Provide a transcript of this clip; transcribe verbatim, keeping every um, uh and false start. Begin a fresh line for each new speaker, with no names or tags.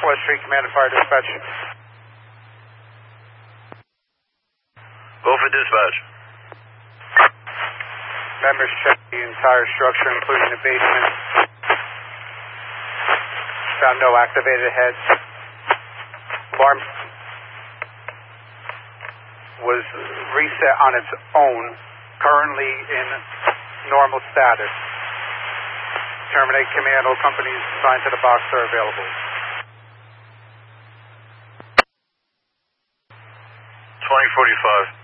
West Street Command and Fire Dispatch.
Go for dispatch.
Members check the entire structure, including the basement. Found no activated heads. Alarm was reset on its own, currently in normal status. Terminate command. All companies assigned to the box are available.
twenty forty-five.